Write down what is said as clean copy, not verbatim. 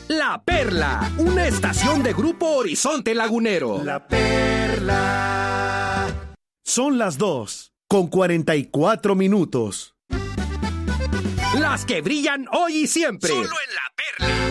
La Perla, una estación de Grupo Horizonte Lagunero. La Perla. Son las 2:44. Las que brillan hoy y siempre. Solo en La Perla.